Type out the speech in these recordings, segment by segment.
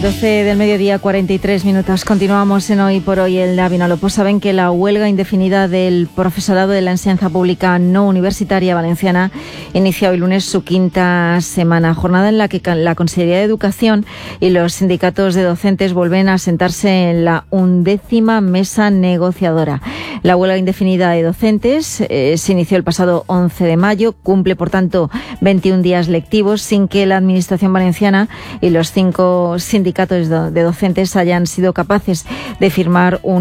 12 del mediodía, 43 minutos. Continuamos en Hoy por Hoy el Vinalopó. Saben que la huelga indefinida del profesorado de la enseñanza pública no universitaria valenciana inicia hoy lunes su quinta semana, jornada en la que la Consellería de Educación y los sindicatos de docentes vuelven a sentarse en la 11ª mesa negociadora. La huelga indefinida de docentes se inició el pasado 11 de mayo, cumple por tanto 21 días lectivos sin que la Administración valenciana y los 5 sindicatos de docentes hayan sido capaces de firmar un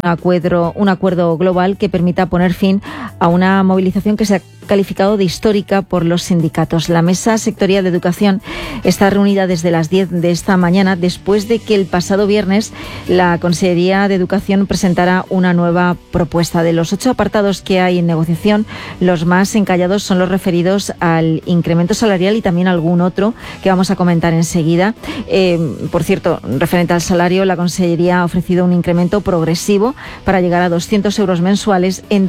acuerdo global que permita poner fin a una movilización que se ha calificado de histórica por los sindicatos. La Mesa Sectorial de Educación está reunida desde las 10 de esta mañana después de que el pasado viernes la Consellería de Educación presentara una nueva propuesta. De los 8 apartados que hay en negociación, los más encallados son los referidos al incremento salarial y también algún otro que vamos a comentar enseguida. Por cierto, referente al salario, la Consellería ha ofrecido un incremento progresivo para llegar a 200 euros mensuales en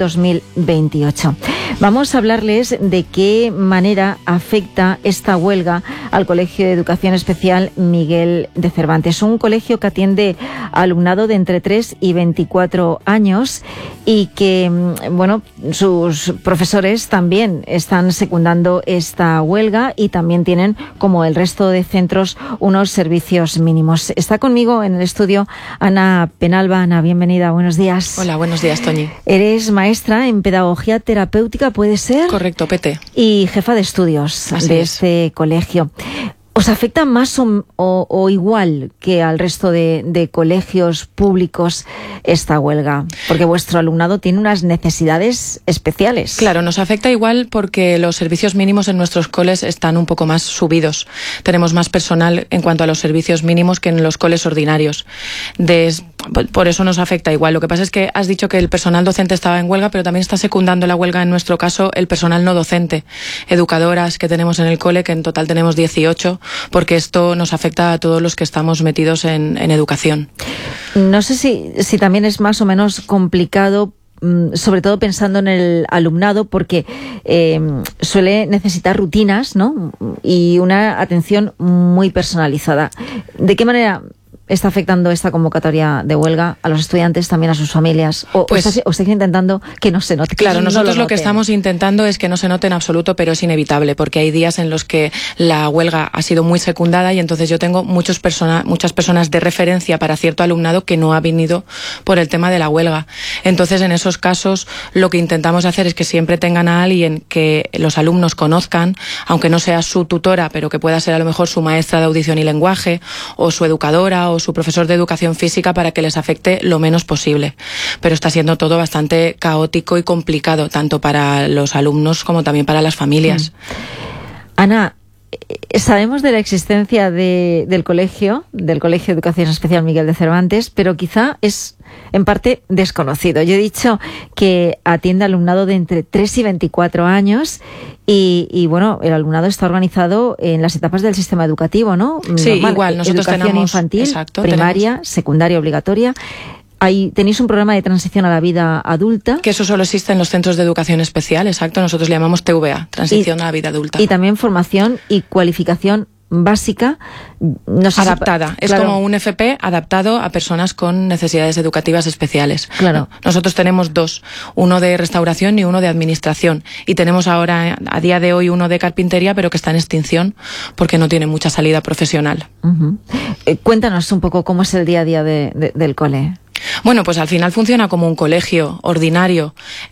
2028. Vamos a hablarles de qué manera afecta esta huelga al Colegio de Educación Especial Miguel de Cervantes, un colegio que atiende a alumnado de entre 3 y 24 años y que, bueno, sus profesores también están secundando esta huelga y también tienen, como el resto de centros, unos servicios mínimos. Está conmigo en el estudio Ana Penalba. Ana, bienvenida, buenos días. Hola, buenos días, Toñi. Eres maestra en pedagogía terapéutica, ¿puede ser? Correcto, PT. Y jefa de estudios de este colegio. ¿Os afecta más o igual que al resto de colegios públicos esta huelga? Porque vuestro alumnado tiene unas necesidades especiales. Claro, nos afecta igual porque los servicios mínimos en nuestros coles están un poco más subidos. Tenemos más personal en cuanto a los servicios mínimos que en los coles ordinarios. Por eso nos afecta igual. Lo que pasa es que has dicho que el personal docente estaba en huelga, pero también está secundando la huelga, en nuestro caso, el personal no docente. Educadoras que tenemos en el cole, que en total tenemos 18, porque esto nos afecta a todos los que estamos metidos en educación. No sé si también es más o menos complicado, sobre todo pensando en el alumnado, porque suele necesitar rutinas, ¿no? Y una atención muy personalizada. ¿De qué manera está afectando esta convocatoria de huelga a los estudiantes, también a sus familias? ¿O estáis intentando que no se note? Claro, nosotros lo que estamos intentando es que no se note en absoluto, pero es inevitable, porque hay días en los que la huelga ha sido muy secundada y entonces yo tengo muchas personas de referencia para cierto alumnado que no ha venido por el tema de la huelga. Entonces, en esos casos, lo que intentamos hacer es que siempre tengan a alguien que los alumnos conozcan, aunque no sea su tutora, pero que pueda ser a lo mejor su maestra de audición y lenguaje, o su educadora, o su profesor de educación física, para que les afecte lo menos posible. Pero está siendo todo bastante caótico y complicado, tanto para los alumnos como también para las familias. Ana, sabemos de la existencia del Colegio de Educación Especial Miguel de Cervantes, pero quizá es en parte desconocido. Yo he dicho que atiende alumnado de entre 3 y 24 años y bueno, el alumnado está organizado en las etapas del sistema educativo, ¿no? Sí, normal. Igual, nosotros educación tenemos infantil, exacto, primaria, secundaria obligatoria. Tenéis un programa de transición a la vida adulta. Que eso solo existe en los centros de educación especial, exacto. Nosotros le llamamos TVA, transición a la vida adulta. Y también formación y cualificación básica. Adaptada. Es como un FP adaptado a personas con necesidades educativas especiales. Claro. Nosotros tenemos 2, uno de restauración y uno de administración. Y tenemos ahora, a día de hoy, uno de carpintería, pero que está en extinción porque no tiene mucha salida profesional. Cuéntanos un poco cómo es el día a día del cole. Bueno, pues al final funciona como un colegio ordinario.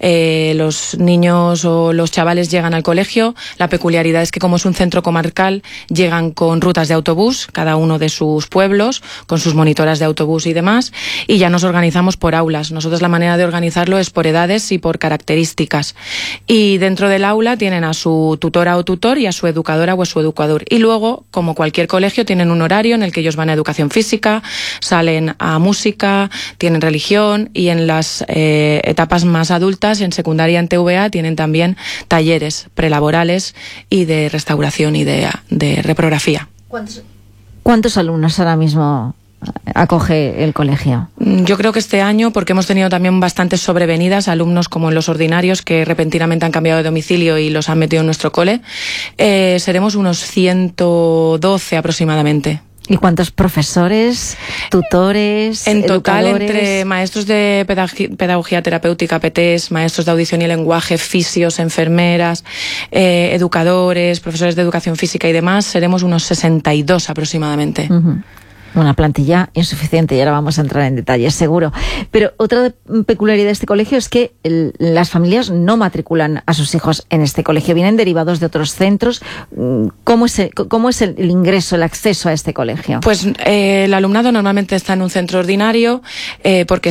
Los niños o los chavales llegan al colegio. La peculiaridad es que, como es un centro comarcal, llegan con rutas de autobús, cada uno de sus pueblos, con sus monitoras de autobús y demás, y ya nos organizamos por aulas. Nosotros la manera de organizarlo es por edades y por características. Y dentro del aula tienen a su tutora o tutor y a su educadora o a su educador. Y luego, como cualquier colegio, tienen un horario en el que ellos van a educación física, salen a música, tienen religión, y en las etapas más adultas, en secundaria, en TVA, tienen también talleres prelaborales y de restauración y de reprografía. ¿Cuántos alumnos ahora mismo acoge el colegio? Yo creo que este año, porque hemos tenido también bastantes sobrevenidas, alumnos como en los ordinarios que repentinamente han cambiado de domicilio y los han metido en nuestro cole, seremos unos 112 aproximadamente. ¿Y cuántos profesores, tutores, en total, educadores? Entre maestros de pedagogía terapéutica, PTs, maestros de audición y lenguaje, fisios, enfermeras, educadores, profesores de educación física y demás, seremos unos 62 aproximadamente. Uh-huh. Una plantilla insuficiente, y ahora vamos a entrar en detalles, seguro. Pero otra peculiaridad de este colegio es que las familias no matriculan a sus hijos en este colegio, vienen derivados de otros centros. ¿Cómo es el ingreso, el acceso a este colegio? Pues el alumnado normalmente está en un centro ordinario porque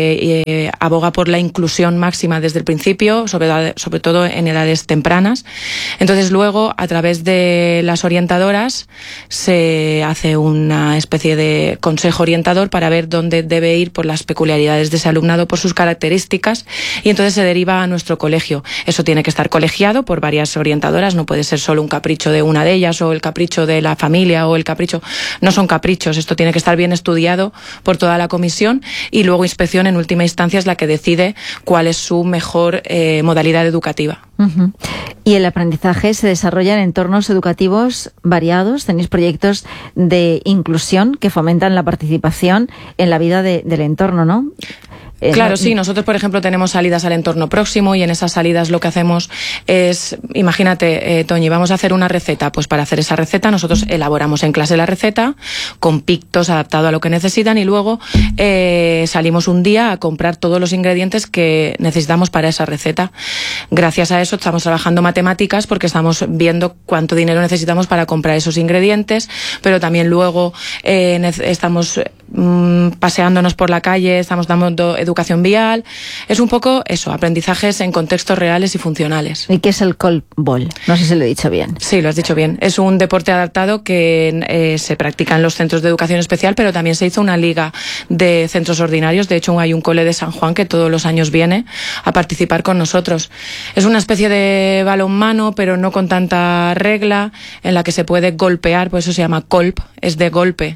se aboga por la inclusión máxima desde el principio, sobre todo en edades tempranas. Entonces luego, a través de las orientadoras, se hace una especie de consejo orientador para ver dónde debe ir por las peculiaridades de ese alumnado, por sus características, y entonces se deriva a nuestro colegio. Eso tiene que estar colegiado por varias orientadoras, no puede ser solo un capricho de una de ellas o el capricho de la familia o el capricho. No son caprichos, esto tiene que estar bien estudiado por toda la comisión, y luego inspección en última instancia es la que decide cuál es su mejor modalidad educativa. Uh-huh. Y el aprendizaje se desarrolla en entornos educativos variados. Tenéis proyectos de inclusión que fomentan la participación en la vida del entorno, ¿no? Claro, sí. Nosotros, por ejemplo, tenemos salidas al entorno próximo, y en esas salidas lo que hacemos es, imagínate, Toñi, vamos a hacer una receta. Pues para hacer esa receta nosotros elaboramos en clase la receta con pictos adaptado a lo que necesitan, y luego salimos un día a comprar todos los ingredientes que necesitamos para esa receta. Gracias a eso estamos trabajando matemáticas, porque estamos viendo cuánto dinero necesitamos para comprar esos ingredientes, pero también luego estamos paseándonos por la calle, estamos dando educación vial. Es un poco eso, aprendizajes en contextos reales y funcionales. ¿Y qué es el Colbol? No sé si lo he dicho bien. Sí, lo has dicho bien. Es un deporte adaptado que se practica en los centros de educación especial, pero también se hizo una liga de centros ordinarios. De hecho, hay un cole de San Juan que todos los años viene a participar con nosotros. Es una especie de balonmano, pero no con tanta regla, en la que se puede golpear, por eso se llama colp, es de golpe,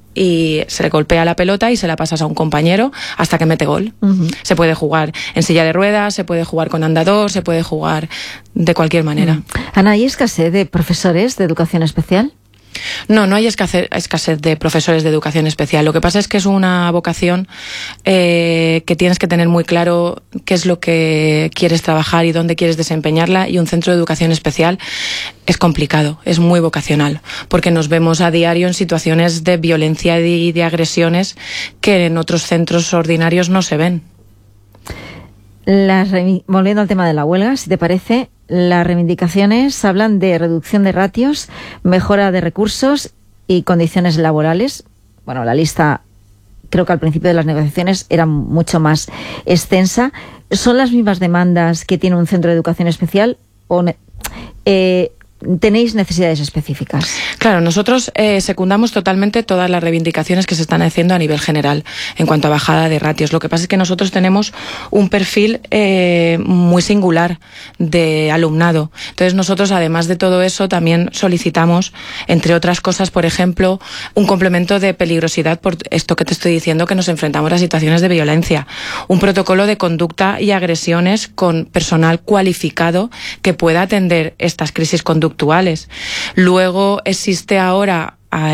y se le golpea la pelota y se la pasas a un compañero hasta que mete gol. Uh-huh. Se puede jugar en silla de ruedas, se puede jugar con andador, se puede jugar de cualquier manera. Uh-huh. Ana, ¿hay escasez de profesores de educación especial? No hay escasez de profesores de educación especial. Lo que pasa es que es una vocación que tienes que tener muy claro qué es lo que quieres trabajar y dónde quieres desempeñarla, y un centro de educación especial es complicado, es muy vocacional, porque nos vemos a diario en situaciones de violencia y de agresiones que en otros centros ordinarios no se ven. Volviendo al tema de la huelga, si te parece, las reivindicaciones hablan de reducción de ratios, mejora de recursos y condiciones laborales. Bueno, la lista creo que al principio de las negociaciones era mucho más extensa. ¿Son las mismas demandas que tiene un centro de educación especial o tenéis necesidades específicas? Claro, nosotros secundamos totalmente todas las reivindicaciones que se están haciendo a nivel general en cuanto a bajada de ratios. Lo que pasa es que nosotros tenemos un perfil muy singular de alumnado. Entonces nosotros, además de todo eso, también solicitamos, entre otras cosas, por ejemplo, un complemento de peligrosidad por esto que te estoy diciendo, que nos enfrentamos a situaciones de violencia. Un protocolo de conducta y agresiones con personal cualificado que pueda atender estas crisis conductuales. Luego existe ahora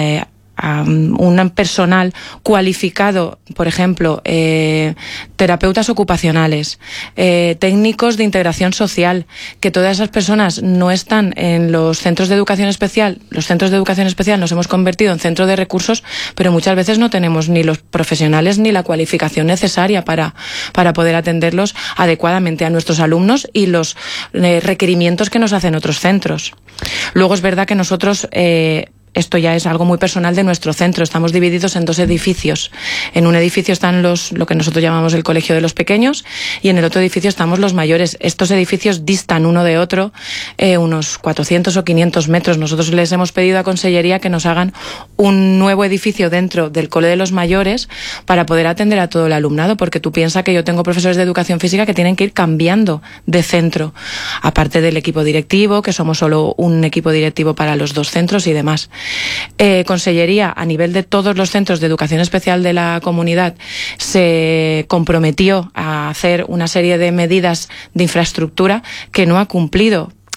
un personal cualificado, por ejemplo, terapeutas ocupacionales, técnicos de integración social, que todas esas personas no están en los centros de educación especial. Los centros de educación especial nos hemos convertido en centro de recursos, pero muchas veces no tenemos ni los profesionales ni la cualificación necesaria para poder atenderlos adecuadamente a nuestros alumnos y los requerimientos que nos hacen otros centros. Luego es verdad que nosotros esto ya es algo muy personal de nuestro centro. Estamos divididos en dos edificios. En un edificio están lo que nosotros llamamos el colegio de los pequeños, y en el otro edificio estamos los mayores. Estos edificios distan uno de otro unos 400 o 500 metros. Nosotros les hemos pedido a Consellería que nos hagan un nuevo edificio dentro del cole de los mayores para poder atender a todo el alumnado, porque tú piensas que yo tengo profesores de educación física que tienen que ir cambiando de centro, aparte del equipo directivo, que somos solo un equipo directivo para los dos centros y demás. Consellería, a nivel de todos los centros de educación especial de la comunidad, se comprometió a hacer una serie de medidas de infraestructura que no ha cumplido.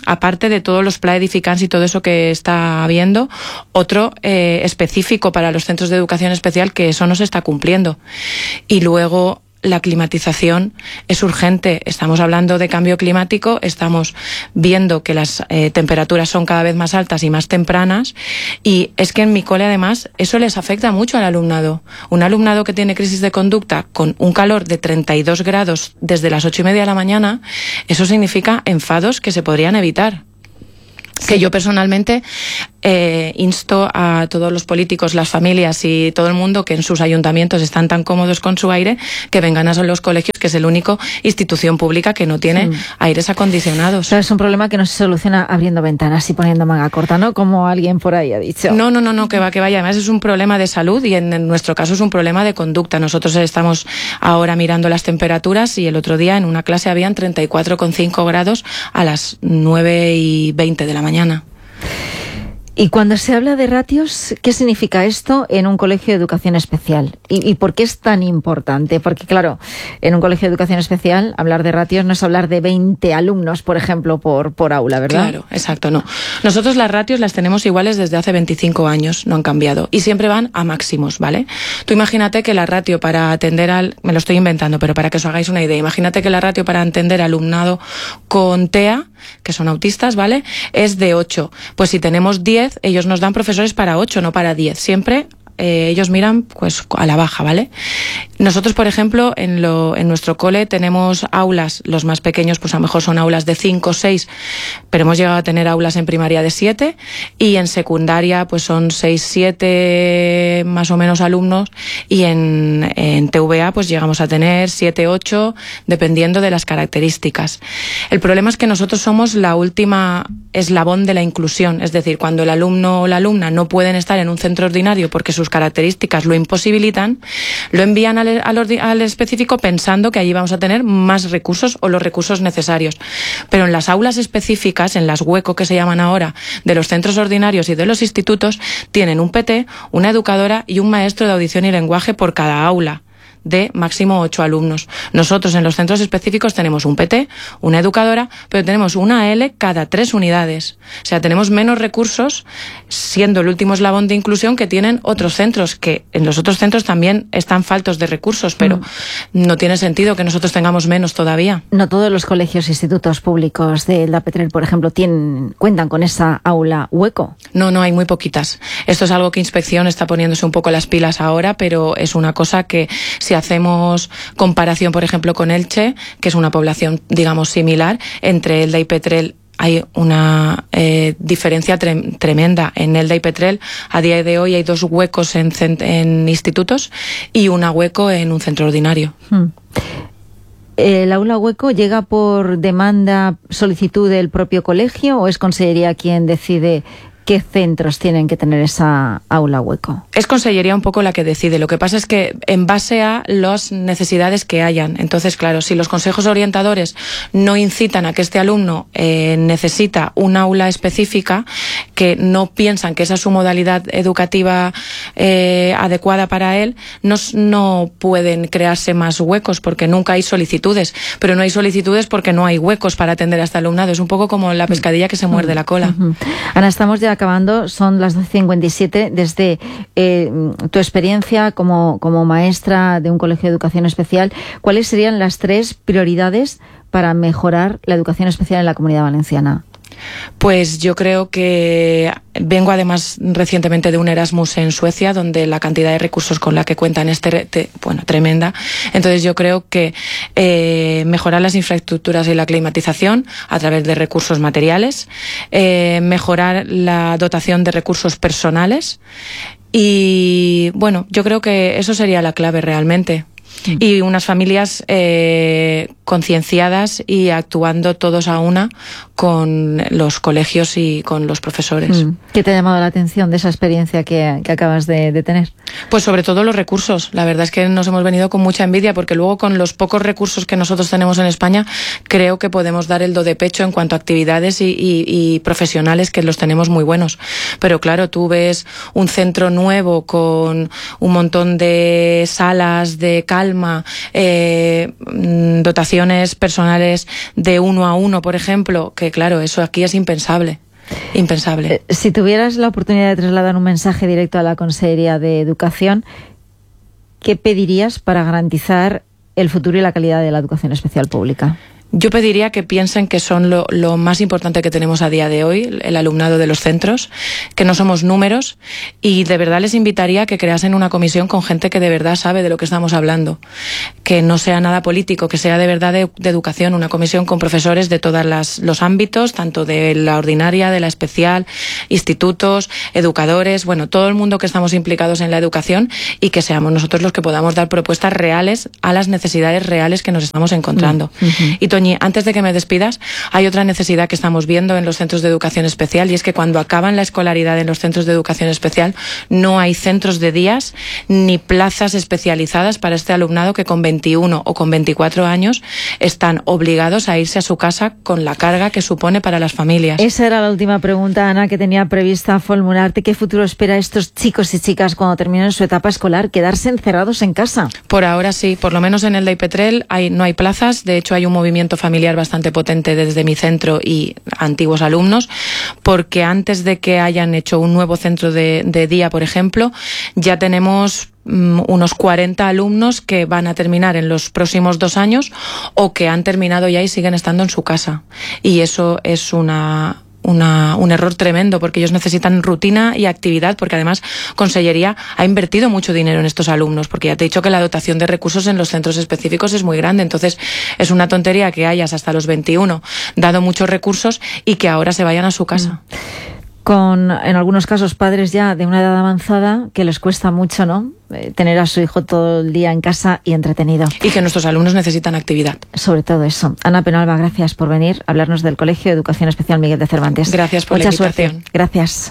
aparte de todos los Pla Edificants y todo eso que está habiendo, otro específico para los centros de educación especial, que eso no se está cumpliendo. Y luego la climatización es urgente. Estamos hablando de cambio climático, estamos viendo que las temperaturas son cada vez más altas y más tempranas, y es que en mi cole además eso les afecta mucho al alumnado. Un alumnado que tiene crisis de conducta con un calor de 32 grados desde las 8:30 de la mañana, eso significa enfados que se podrían evitar. Sí. Que yo personalmente insto a todos los políticos, las familias y todo el mundo que en sus ayuntamientos están tan cómodos con su aire, que vengan a los colegios, que es el único institución pública que no tiene aires acondicionados. Pero es un problema que no se soluciona abriendo ventanas y poniendo manga corta, ¿no? Como alguien por ahí ha dicho. No, que vaya. Además es un problema de salud y en nuestro caso es un problema de conducta. Nosotros estamos ahora mirando las temperaturas y el otro día en una clase habían 34,5 grados a las 9:20 de la mañana. Y cuando se habla de ratios, ¿qué significa esto en un colegio de educación especial? ¿Y por qué es tan importante? Porque, claro, en un colegio de educación especial, hablar de ratios no es hablar de 20 alumnos, por ejemplo, por aula, ¿verdad? Claro, exacto, no. Nosotros las ratios las tenemos iguales desde hace 25 años, no han cambiado. Y siempre van a máximos, ¿vale? Tú imagínate que la ratio para atender me lo estoy inventando, pero para que os hagáis una idea, imagínate que la ratio para atender alumnado con TEA, que son autistas, ¿vale?, es de 8. Pues si tenemos 10, ellos nos dan profesores para 8, no para 10. Siempre ellos miran pues a la baja, ¿vale? Nosotros, por ejemplo, en nuestro cole tenemos aulas, los más pequeños pues a lo mejor son aulas de 5 o 6, pero hemos llegado a tener aulas en primaria de 7 y en secundaria pues son 6, 7 más o menos alumnos, y en TVA pues llegamos a tener 7, 8, dependiendo de las características. El problema es que nosotros somos la última eslabón de la inclusión, es decir, cuando el alumno o la alumna no pueden estar en un centro ordinario porque sus características lo imposibilitan, lo envían al específico pensando que allí vamos a tener más recursos o los recursos necesarios. Pero en las aulas específicas, en las hueco que se llaman ahora, de los centros ordinarios y de los institutos, tienen un PT, una educadora y un maestro de audición y lenguaje por cada aula, de máximo 8 alumnos. Nosotros en los centros específicos tenemos un PT, una educadora, pero tenemos una AL cada 3 unidades. O sea, tenemos menos recursos, siendo el último eslabón de inclusión, que tienen otros centros, que en los otros centros también están faltos de recursos, pero no tiene sentido que nosotros tengamos menos todavía. No todos los colegios e institutos públicos de la Petrel, por ejemplo, cuentan con esa aula hueco. No, hay muy poquitas. Esto es algo que Inspección está poniéndose un poco las pilas ahora, pero es una cosa que, si hacemos comparación, por ejemplo, con Elche, que es una población, digamos, similar, entre Elda y Petrel hay una diferencia tremenda. En Elda y Petrel, a día de hoy, hay 2 huecos en institutos y una hueco en un centro ordinario. ¿El aula hueco llega por demanda, solicitud del propio colegio, o es Consellería quien decide qué centros tienen que tener esa aula hueco? Es Consellería un poco la que decide. Lo que pasa es que en base a las necesidades que hayan. Entonces, claro, si los consejos orientadores no incitan a que este alumno necesita un aula específica, que no piensan que esa es su modalidad educativa adecuada para él, no pueden crearse más huecos, porque nunca hay solicitudes. Pero no hay solicitudes porque no hay huecos para atender a este alumnado. Es un poco como la pescadilla que se muerde la cola. Ana, estamos ya acabando, son las 12:57. Desde tu experiencia como maestra de un colegio de educación especial, ¿cuáles serían las 3 prioridades para mejorar la educación especial en la Comunidad Valenciana? Pues yo creo que vengo además recientemente de un Erasmus en Suecia, donde la cantidad de recursos con la que cuentan es tremenda. Entonces yo creo que mejorar las infraestructuras y la climatización a través de recursos materiales, mejorar la dotación de recursos personales, y bueno, yo creo que eso sería la clave realmente. Y unas familias concienciadas y actuando todos a una con los colegios y con los profesores. ¿Qué te ha llamado la atención de esa experiencia que acabas de tener? Pues sobre todo los recursos. La verdad es que nos hemos venido con mucha envidia, porque luego, con los pocos recursos que nosotros tenemos en España, creo que podemos dar el do de pecho en cuanto a actividades y profesionales, que los tenemos muy buenos. Pero claro, tú ves un centro nuevo con un montón de salas de cala, calma, dotaciones personales de 1 a 1, por ejemplo, que claro, eso aquí es impensable. Impensable. Si tuvieras la oportunidad de trasladar un mensaje directo a la Consejería de Educación, ¿qué pedirías para garantizar el futuro y la calidad de la educación especial pública? Yo pediría que piensen que son lo más importante que tenemos a día de hoy, el alumnado de los centros, que no somos números, y de verdad les invitaría a que creasen una comisión con gente que de verdad sabe de lo que estamos hablando, que no sea nada político, que sea de verdad de educación, una comisión con profesores de todos los ámbitos, tanto de la ordinaria, de la especial, institutos, educadores, bueno, todo el mundo que estamos implicados en la educación, y que seamos nosotros los que podamos dar propuestas reales a las necesidades reales que nos estamos encontrando. Y Toñi, antes de que me despidas, hay otra necesidad que estamos viendo en los centros de educación especial, y es que cuando acaban la escolaridad en los centros de educación especial no hay centros de días ni plazas especializadas para este alumnado que con 21 o con 24 años están obligados a irse a su casa con la carga que supone para las familias. Esa era la última pregunta, Ana, que tenía prevista formularte. ¿Qué futuro espera a estos chicos y chicas cuando terminen su etapa escolar? ¿Quedarse encerrados en casa? Por ahora sí, por lo menos en el de Ipetrel no hay plazas. De hecho, hay un movimiento familiar bastante potente desde mi centro y antiguos alumnos, porque antes de que hayan hecho un nuevo centro de día, por ejemplo, ya tenemos unos 40 alumnos que van a terminar en los próximos 2 años o que han terminado ya y siguen estando en su casa. Y eso es un error tremendo, porque ellos necesitan rutina y actividad, porque además Consellería ha invertido mucho dinero en estos alumnos, porque ya te he dicho que la dotación de recursos en los centros específicos es muy grande. Entonces es una tontería que hayas hasta los 21 dado muchos recursos y que ahora se vayan a su casa. En algunos casos, padres ya de una edad avanzada que les cuesta mucho, ¿no?, tener a su hijo todo el día en casa y entretenido. Y que nuestros alumnos necesitan actividad. Sobre todo eso. Ana Penalba, gracias por venir a hablarnos del Colegio de Educación Especial Miguel de Cervantes. Gracias por la invitación. Suerte. Gracias.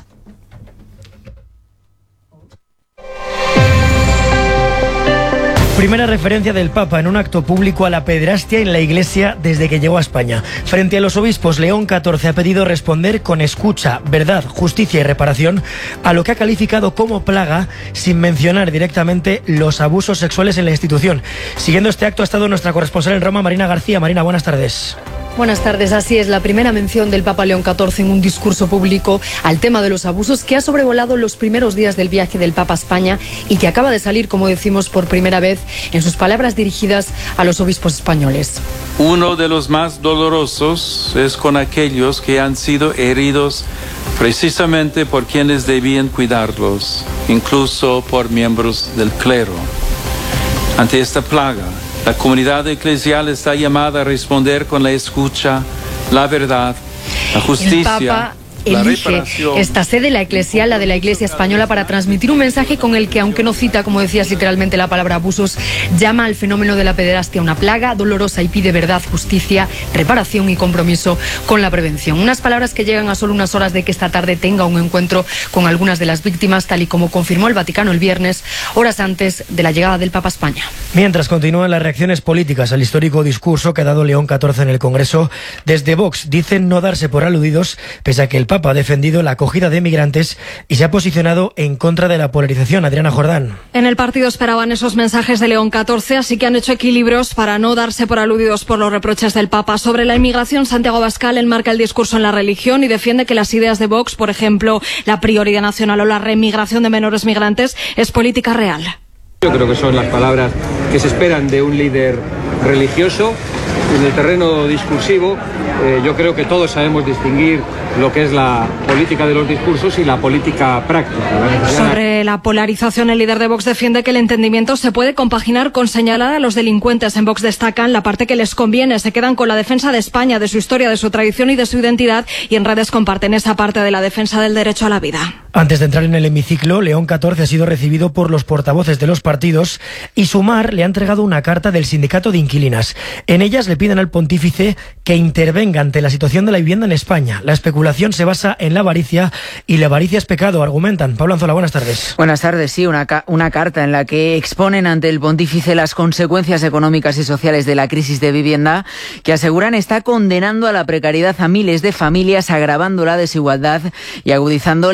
Primera referencia del Papa en un acto público a la pederastia en la Iglesia desde que llegó a España. Frente a los obispos, León XIV ha pedido responder con escucha, verdad, justicia y reparación a lo que ha calificado como plaga, sin mencionar directamente los abusos sexuales en la institución. Siguiendo este acto ha estado nuestra corresponsal en Roma, Marina García. Marina, buenas tardes. Buenas tardes, así es, la primera mención del Papa León XIV en un discurso público al tema de los abusos que ha sobrevolado los primeros días del viaje del Papa a España y que acaba de salir, como decimos, por primera vez en sus palabras dirigidas a los obispos españoles. Uno de los más dolorosos es con aquellos que han sido heridos precisamente por quienes debían cuidarlos, incluso por miembros del clero. Ante esta plaga, la comunidad eclesial está llamada a responder con la escucha, la verdad, la justicia. Elige esta sede, la eclesial, la de la Iglesia Española, para transmitir un mensaje con el que, aunque no cita, como decías, literalmente la palabra abusos, llama al fenómeno de la pederastia una plaga dolorosa y pide verdad, justicia, reparación y compromiso con la prevención. Unas palabras que llegan a solo unas horas de que esta tarde tenga un encuentro con algunas de las víctimas, tal y como confirmó el Vaticano el viernes, horas antes de la llegada del Papa a España. Mientras continúan las reacciones políticas al histórico discurso que ha dado León XIV en el Congreso, desde Vox dicen no darse por aludidos, pese a que el Papa ha defendido la acogida de migrantes y se ha posicionado en contra de la polarización. Adriana Jordán. En el partido esperaban esos mensajes de León XIV, así que han hecho equilibrios para no darse por aludidos por los reproches del Papa. Sobre la inmigración, Santiago Abascal enmarca el discurso en la religión y defiende que las ideas de Vox, por ejemplo, la prioridad nacional o la remigración de menores migrantes, es política real. Yo creo que son las palabras que se esperan de un líder religioso. En el terreno discursivo, yo creo que todos sabemos distinguir lo que es la política de los discursos y la política práctica. Sobre la polarización, el líder de Vox defiende que el entendimiento se puede compaginar con señalar a los delincuentes. En Vox destacan la parte que les conviene, se quedan con la defensa de España, de su historia, de su tradición y de su identidad, y en redes comparten esa parte de la defensa del derecho a la vida. Antes de entrar en el hemiciclo, León XIV ha sido recibido por los portavoces de los partidos y Sumar le ha entregado una carta del sindicato de inquilinas. En ellas le piden al pontífice que intervenga ante la situación de la vivienda en España. La especulación se basa en la avaricia y la avaricia es pecado, argumentan. Pablo Anzola, buenas tardes. Buenas tardes, sí, una carta en la que exponen ante el pontífice las consecuencias económicas y sociales de la crisis de vivienda, que aseguran está condenando a la precariedad a miles de familias, agravando la desigualdad y agudizando la pobreza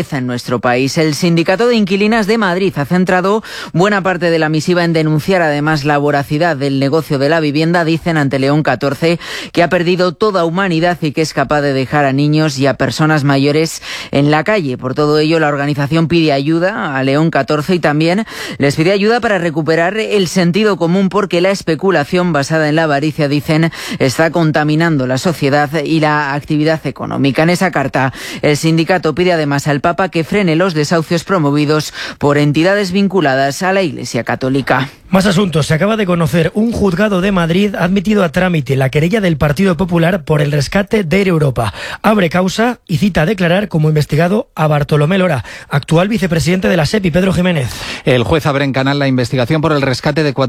pobreza en nuestro país. El Sindicato de Inquilinas de Madrid ha centrado buena parte de la misiva en denunciar además la voracidad del negocio de la vivienda. Dicen ante León 14 que ha perdido toda humanidad y que es capaz de dejar a niños y a personas mayores en la calle. Por todo ello, la organización pide ayuda a León 14 y también les pide ayuda para recuperar el sentido común, porque la especulación basada en la avaricia, dicen, está contaminando la sociedad y la actividad económica. En esa carta, el sindicato pide además al Papa que frene los desahucios promovidos por entidades vinculadas a la Iglesia Católica. Más asuntos. Se acaba de conocer: un juzgado de Madrid ha admitido a trámite la querella del Partido Popular por el rescate de Air Europa. Abre causa y cita a declarar como investigado a Bartolomé Lora, actual vicepresidente de la SEPI. Pedro Jiménez. El juez abre en canal la investigación por el rescate de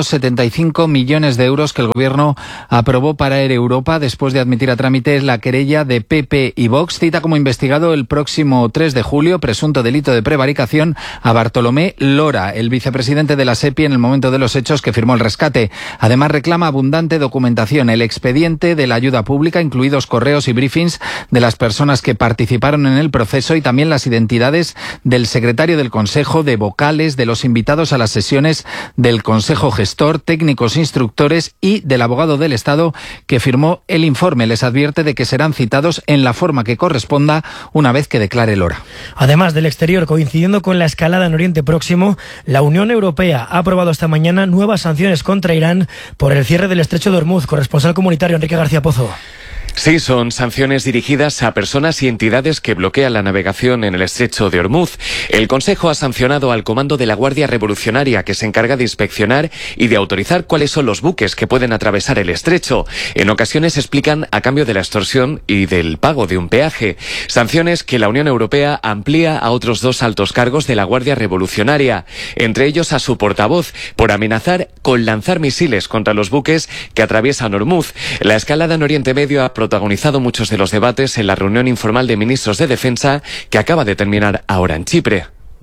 475 millones de euros que el Gobierno aprobó para Air Europa después de admitir a trámite la querella de PP y Vox. Cita como investigado el próximo 3 de julio, presunto delito de prevaricación, a Bartolomé Lora, el vicepresidente de la SEPI en el momento de los hechos que firmó el rescate. Además, reclama abundante documentación, el expediente de la ayuda pública, incluidos correos y briefings de las personas que participaron en el proceso, y también las identidades del secretario del Consejo, de vocales, de los invitados a las sesiones del Consejo Gestor, técnicos instructores y del abogado del Estado que firmó el informe. Les advierte de que serán citados en la forma que corresponda una vez que declare Lora. Además, del exterior, coincidiendo con la escalada en Oriente Próximo, la Unión Europea ha aprobado esta mañana nuevas sanciones contra Irán por el cierre del estrecho de Hormuz. Corresponsal comunitario Enrique García Pozo. Sí, son sanciones dirigidas a personas y entidades que bloquean la navegación en el estrecho de Hormuz. El Consejo ha sancionado al Comando de la Guardia Revolucionaria, que se encarga de inspeccionar y de autorizar cuáles son los buques que pueden atravesar el estrecho. En ocasiones explican a cambio de la extorsión y del pago de un peaje. Sanciones que la Unión Europea amplía a otros 2 altos cargos de la Guardia Revolucionaria, entre ellos a su portavoz, por amenazar con lanzar misiles contra los buques que atraviesan Hormuz. La escalada en Oriente Medio ha protagonizado muchos de los debates en la reunión informal de ministros de Defensa que acaba de terminar ahora en Chipre.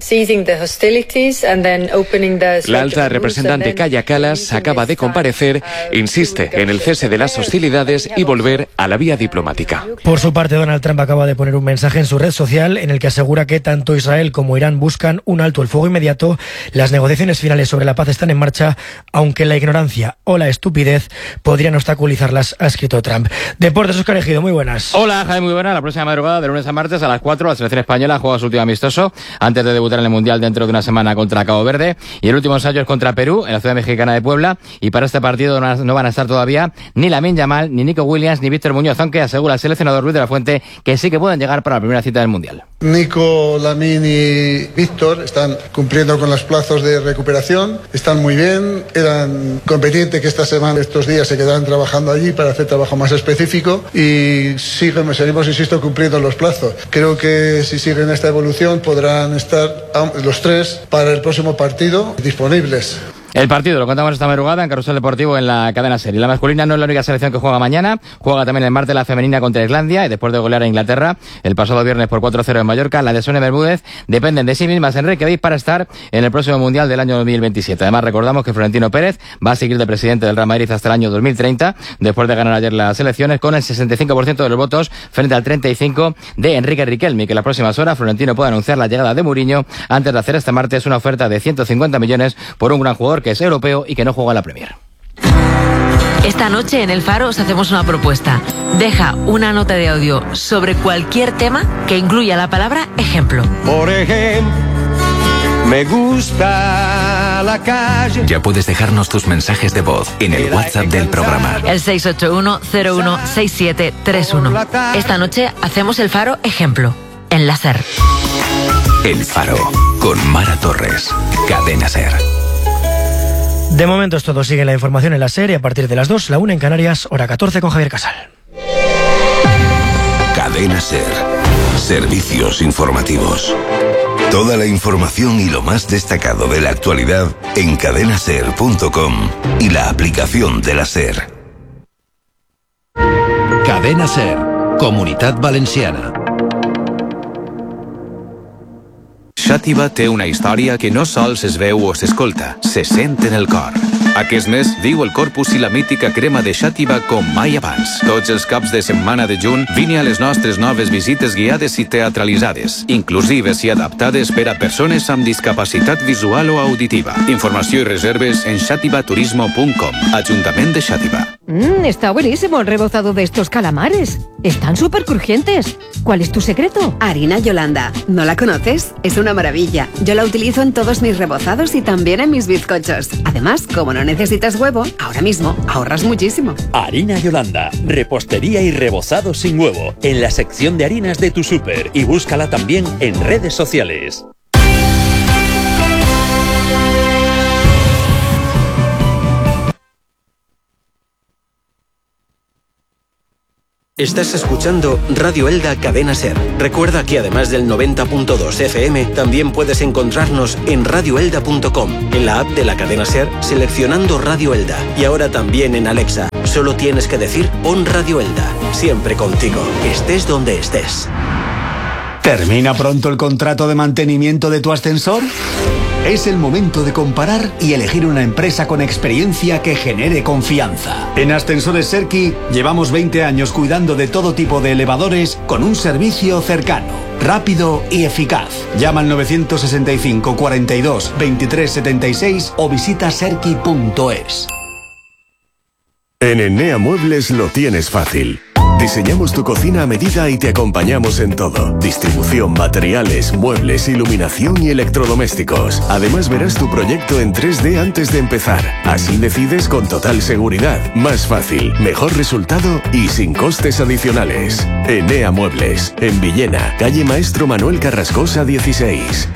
La alta representante Kaja Kallas acaba de comparecer, insiste en el cese de las hostilidades y volver a la vía diplomática. Por su parte, Donald Trump acaba de poner un mensaje en su red social en el que asegura que tanto Israel como Irán buscan un alto el fuego inmediato. Las negociaciones finales sobre la paz están en marcha, aunque la ignorancia o la estupidez podrían obstaculizarlas, ha escrito Trump. Deportes, Óscar Ejido, muy buenas. Hola, Jaime, muy buenas. La próxima madrugada, de lunes a martes a las 4, la selección española juega su último amistoso antes de debutar en el Mundial dentro de una semana contra Cabo Verde, y el último ensayo es contra Perú en la ciudad mexicana de Puebla, y para este partido no van a estar todavía ni Lamine Yamal, ni Nico Williams, ni Víctor Muñoz, aunque asegura el seleccionador Luis de la Fuente que sí que pueden llegar para la primera cita del Mundial. Nico, Lamine y Víctor están cumpliendo con los plazos de recuperación, están muy bien, eran conveniente que esta semana, estos días, se quedaran trabajando allí para hacer trabajo más específico, y seguimos, insisto, cumpliendo los plazos. Creo que si siguen esta evolución podrán estar los 3 para el próximo partido disponibles. El partido lo contamos esta madrugada en Carrusel Deportivo en la cadena SER. La masculina no es la única selección que juega mañana. Juega también el martes la femenina contra Islandia, y después de golear a Inglaterra el pasado viernes por 4-0 en Mallorca, la de Sonia Bermúdez dependen de sí mismas, Enrique Viz, para estar en el próximo Mundial del año 2027. Además, recordamos que Florentino Pérez va a seguir de presidente del Real Madrid hasta el año 2030, después de ganar ayer las elecciones con el 65% de los votos frente al 35% de Enrique Riquelme, que en las próximas horas Florentino puede anunciar la llegada de Mourinho antes de hacer este martes una oferta de 150 millones por un gran jugador que es europeo y que no juega en la Premier. Esta noche en El Faro os hacemos una propuesta. Deja una nota de audio sobre cualquier tema que incluya la palabra ejemplo. Por ejemplo, me gusta la calle. Ya puedes dejarnos tus mensajes de voz en el WhatsApp del programa. El 681-016731. Esta noche hacemos El Faro ejemplo en la SER. El Faro con Mara Torres. Cadena SER. De momento es todo. Sigue la información en la SER y a partir de las 2, la 1 en Canarias, hora 14 con Javier Casal. Cadena SER. Servicios informativos. Toda la información y lo más destacado de la actualidad en cadenaser.com y la aplicación de la SER. Cadena SER, Comunitat Valenciana. Xàtiva té una història que no sols es veu o s'escolta, se sent en el cor. Aquest mes, viu el Corpus i la mítica crema de Xàtiva com mai abans. Tots els caps de setmana de juny, vine a les nostres noves visites guiades i teatralitzades, inclusives i adaptades per a persones amb discapacitat visual o auditiva. Informació i reserves en xativaturismo.com. Ajuntament de Xàtiva. Está buenísimo el rebozado de estos calamares. Están súper crujientes. ¿Cuál es tu secreto? Harina Yolanda. ¿No la conoces? Es una maravilla. Yo la utilizo en todos mis rebozados y también en mis bizcochos. Además, como no necesitas huevo, ahora mismo ahorras muchísimo. Harina Yolanda. Repostería y rebozado sin huevo. En la sección de harinas de tu súper. Y búscala también en redes sociales. Estás escuchando Radio Elda Cadena Ser. Recuerda que además del 90.2 FM, también puedes encontrarnos en radioelda.com, en la app de la Cadena Ser, seleccionando Radio Elda. Y ahora también en Alexa. Solo tienes que decir pon Radio Elda. Siempre contigo, estés donde estés. ¿Termina pronto el contrato de mantenimiento de tu ascensor? Es el momento de comparar y elegir una empresa con experiencia que genere confianza. En Ascensores Serki llevamos 20 años cuidando de todo tipo de elevadores con un servicio cercano, rápido y eficaz. Llama al 965 42 23 76 o visita serki.es. En Enea Muebles lo tienes fácil. Diseñamos tu cocina a medida y te acompañamos en todo. Distribución, materiales, muebles, iluminación y electrodomésticos. Además verás tu proyecto en 3D antes de empezar. Así decides con total seguridad. Más fácil, mejor resultado y sin costes adicionales. Enea Muebles, en Villena, calle Maestro Manuel Carrascosa 16.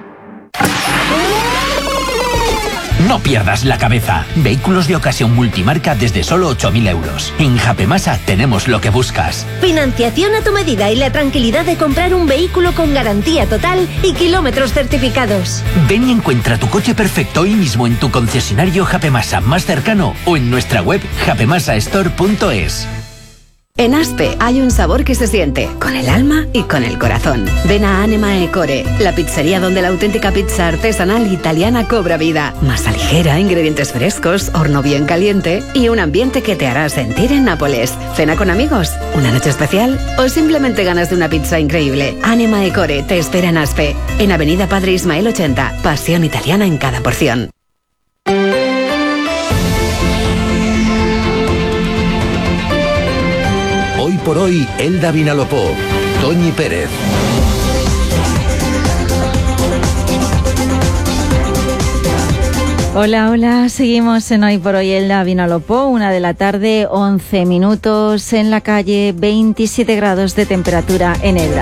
No pierdas la cabeza. Vehículos de ocasión multimarca desde solo 8.000 euros. En Japemasa tenemos lo que buscas. Financiación a tu medida y la tranquilidad de comprar un vehículo con garantía total y kilómetros certificados. Ven y encuentra tu coche perfecto hoy mismo en tu concesionario Japemasa más cercano o en nuestra web japemasastore.es. En Aspe hay un sabor que se siente, con el alma y con el corazón. Ven a Anima e Core, la pizzería donde la auténtica pizza artesanal italiana cobra vida. Masa ligera, ingredientes frescos, horno bien caliente y un ambiente que te hará sentir en Nápoles. Cena con amigos, una noche especial o simplemente ganas de una pizza increíble. Anima e Core te espera en Aspe, en Avenida Padre Ismael 80. Pasión italiana en cada porción. Hoy por hoy, Elda Vinalopó, Toñi Pérez. Hola, hola, seguimos en Hoy por Hoy Elda Vinalopó, 1:00 p.m, 11 minutos en la calle, 27 grados de temperatura en Elda.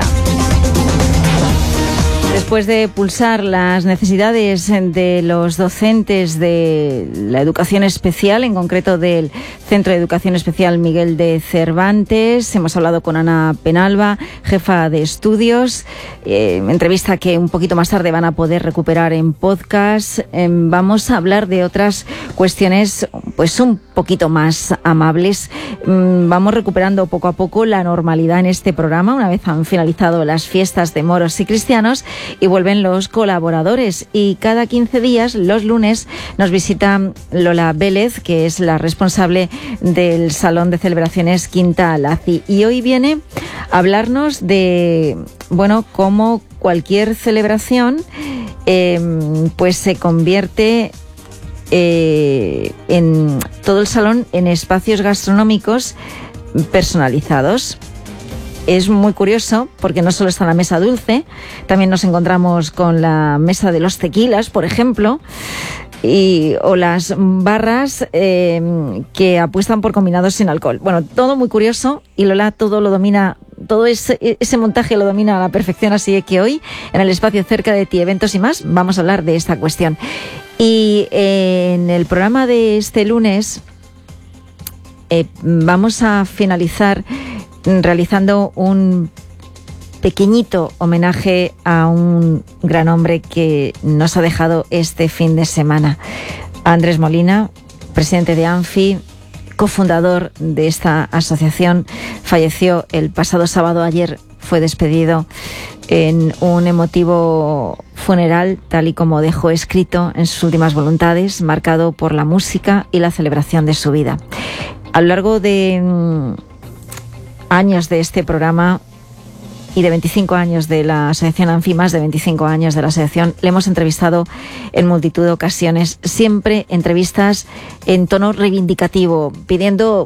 Después de pulsar las necesidades de los docentes de la educación especial, en concreto del Centro de Educación Especial Miguel de Cervantes, hemos hablado con Ana Penalba, jefa de estudios, entrevista que un poquito más tarde van a poder recuperar en podcast. Vamos a hablar de otras cuestiones pues un poquito más amables. Vamos recuperando poco a poco la normalidad en este programa, una vez han finalizado las fiestas de moros y cristianos, y vuelven los colaboradores. Y cada 15 días, los lunes, nos visita Lola Vélez, que es la responsable del Salón de Celebraciones Quinta Laci. Y hoy viene a hablarnos de, bueno, cómo cualquier celebración pues se convierte en todo el salón en espacios gastronómicos personalizados. Es muy curioso porque no solo está la mesa dulce, también nos encontramos con la mesa de los tequilas, por ejemplo, o las barras que apuestan por combinados sin alcohol. Bueno, todo muy curioso, y Lola todo lo domina, todo ese montaje lo domina a la perfección, así que hoy en el espacio Cerca de ti, eventos y más, vamos a hablar de esta cuestión. Y en el programa de este lunes vamos a finalizar realizando un pequeñito homenaje a un gran hombre que nos ha dejado este fin de semana. Andrés Molina, presidente de ANFI, cofundador de esta asociación, falleció el pasado sábado. Ayer fue despedido en un emotivo funeral, tal y como dejó escrito en sus últimas voluntades, marcado por la música y la celebración de su vida. A lo largo de años de este programa y de 25 años de la Asociación ANFI, más de 25 años de la asociación, le hemos entrevistado en multitud de ocasiones, siempre entrevistas en tono reivindicativo, pidiendo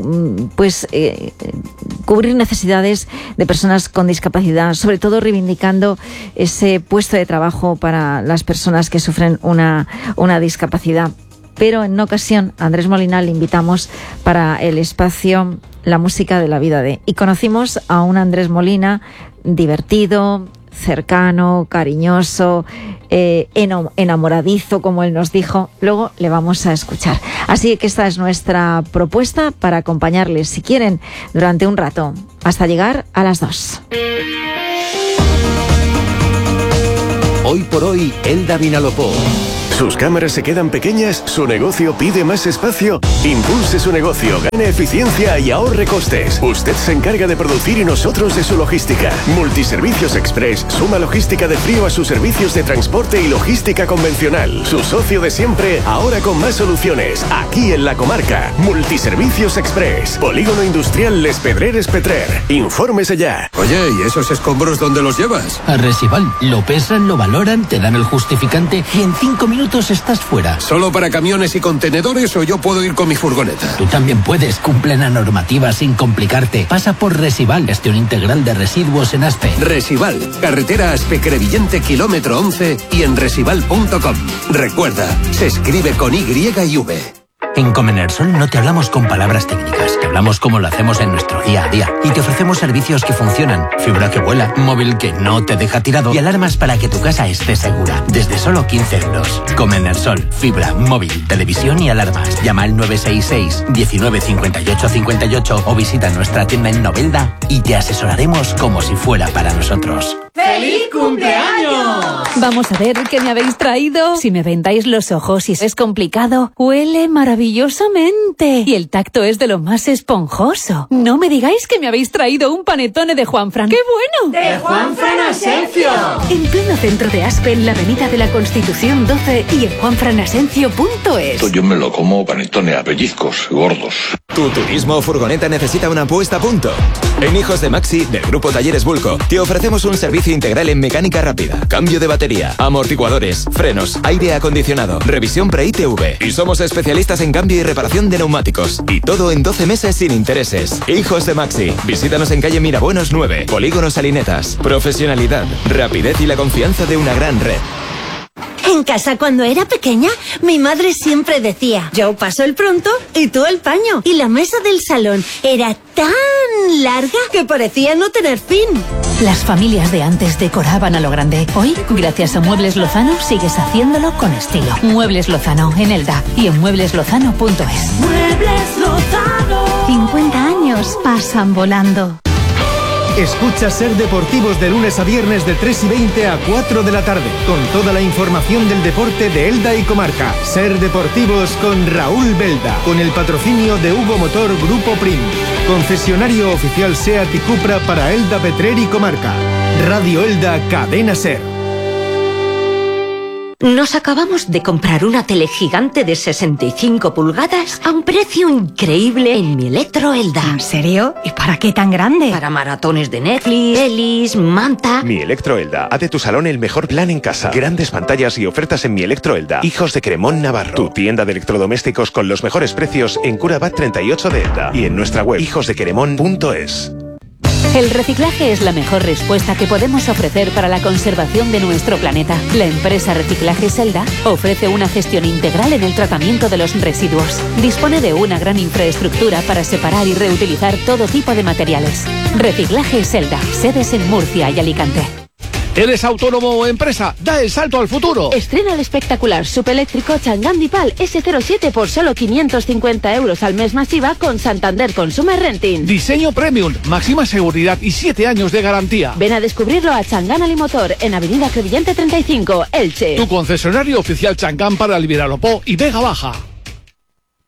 cubrir necesidades de personas con discapacidad, sobre todo reivindicando ese puesto de trabajo para las personas que sufren una discapacidad. Pero en una ocasión a Andrés Molina le invitamos para el espacio La música de la vida de... Y conocimos a un Andrés Molina divertido, cercano, cariñoso, enamoradizo, como él nos dijo. Luego le vamos a escuchar. Así que esta es nuestra propuesta para acompañarles, si quieren, durante un rato, hasta llegar a las 2. Hoy por hoy, Elda Vinalopó. ¿Sus cámaras se quedan pequeñas? ¿Su negocio pide más espacio? Impulse su negocio, gane eficiencia y ahorre costes. Usted se encarga de producir y nosotros de su logística. Multiservicios Express suma logística de frío a sus servicios de transporte y logística convencional. Su socio de siempre, ahora con más soluciones. Aquí en la comarca. Multiservicios Express. Polígono Industrial Les Pedreres Petrer. Infórmese ya. Oye, ¿y esos escombros dónde los llevas? A Resival. Lo pesan, lo valoran, te dan el justificante y en 5 minutos estás fuera. ¿Solo para camiones y contenedores o yo puedo ir con mi furgoneta? Tú también puedes. Cumple la normativa sin complicarte. Pasa por Resival, gestión integral de residuos en Aspe. Resival, carretera Aspe-Crevillente, kilómetro 11 y en resival.com. Recuerda, se escribe con Y y V. En Comenersol no te hablamos con palabras técnicas, te hablamos como lo hacemos en nuestro día a día y te ofrecemos servicios que funcionan, fibra que vuela, móvil que no te deja tirado y alarmas para que tu casa esté segura, desde solo 15 euros. Comenersol, fibra, móvil, televisión y alarmas. Llama al 966 19 58 58 o visita nuestra tienda en Novelda y te asesoraremos como si fuera para nosotros. ¡Feliz cumpleaños! Vamos a ver qué me habéis traído. Si me vendáis los ojos y es complicado, huele maravillosamente. Y el tacto es de lo más esponjoso. No me digáis que me habéis traído un panetone de Juanfran. ¡Qué bueno! ¡De Juanfran Asencio! En pleno centro de Aspe, en la avenida de la Constitución 12 y en juanfranasencio.es. Yo me lo como panetone a pellizcos, gordos. Tu turismo o furgoneta necesita una puesta a punto. En Hijos de Maxi, del Grupo Talleres Bulco, te ofrecemos un servicio integral en mecánica rápida, cambio de batería, amortiguadores, frenos, aire acondicionado, revisión pre-ITV. Y somos especialistas en cambio y reparación de neumáticos. Y todo en 12 meses sin intereses. Hijos de Maxi. Visítanos en calle Mirabuenos 9, Polígono Salinetas. Profesionalidad, rapidez y la confianza de una gran red. En casa, cuando era pequeña, mi madre siempre decía: yo paso el pronto y tú el paño. Y la mesa del salón era tan larga que parecía no tener fin. Las familias de antes decoraban a lo grande. Hoy, gracias a Muebles Lozano, sigues haciéndolo con estilo. Muebles Lozano, en Elda y en muebleslozano.es. Muebles Lozano. 50 años pasan volando. Escucha Ser Deportivos de lunes a viernes de 3:20 a 4 de la tarde, con toda la información del deporte de Elda y comarca. Ser Deportivos con Raúl Belda, con el patrocinio de Hugo Motor Grupo Prim, concesionario oficial SEAT y Cupra para Elda, Petrer y comarca. Radio Elda, Cadena Ser. Nos acabamos de comprar una tele gigante de 65 pulgadas a un precio increíble en Mi Electro Elda. ¿En serio? ¿Y para qué tan grande? Para maratones de Netflix, pelis, manta. Mi Electro Elda. Haz de tu salón el mejor plan en casa. Grandes pantallas y ofertas en Mi Electro Elda. Hijos de Cremón, Navarro. Tu tienda de electrodomésticos con los mejores precios en Curabat 38 de Elda. Y en nuestra web hijosdequeremón.es. El reciclaje es la mejor respuesta que podemos ofrecer para la conservación de nuestro planeta. La empresa Reciclajes Elda ofrece una gestión integral en el tratamiento de los residuos. Dispone de una gran infraestructura para separar y reutilizar todo tipo de materiales. Reciclajes Elda, sedes en Murcia y Alicante. ¿Eres autónomo o empresa? ¡Da el salto al futuro! Estrena el espectacular subeléctrico Chang'an Dipal S07 por solo 550 euros al mes masiva con Santander Consumer Renting. Diseño premium, máxima seguridad y 7 años de garantía. Ven a descubrirlo a Chang'an Alimotor en Avenida Crevillente 35, Elche. Tu concesionario oficial Chang'an para el Vinalopó y Vega Baja.